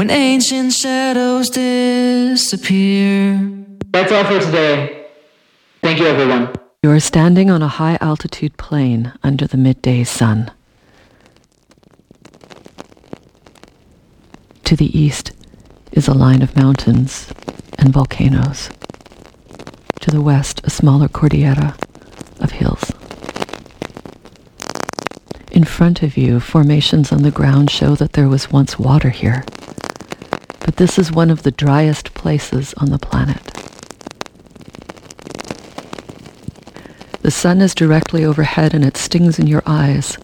when ancient shadows disappear. That's all for today. Thank you, everyone. You are standing on a high-altitude plain under the midday sun. To the east is a line of mountains and volcanoes. To the west, a smaller cordillera of hills. In front of you, formations on the ground show that there was once water here. But this is one of the driest places on the planet. The sun is directly overhead and it stings in your eyes.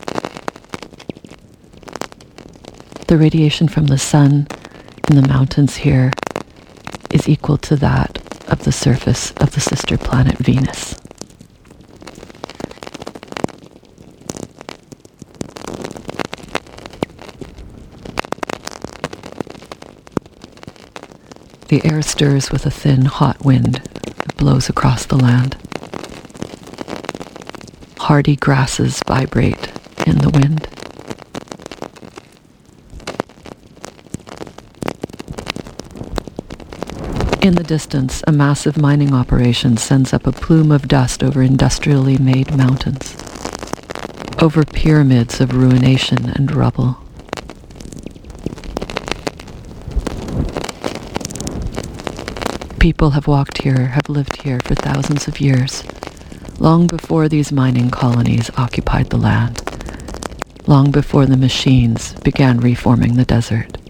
The radiation from the sun in the mountains here is equal to that of the surface of the sister planet Venus. The air stirs with a thin, hot wind that blows across the land. Hardy grasses vibrate in the wind. In the distance, a massive mining operation sends up a plume of dust over industrially made mountains, over pyramids of ruination and rubble. People have walked here, have lived here for thousands of years, long before these mining colonies occupied the land, long before the machines began reforming the desert.